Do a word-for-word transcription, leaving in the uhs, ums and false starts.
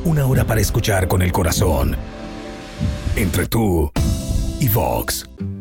Una hora para escuchar con el corazón. Entre tú y Vox.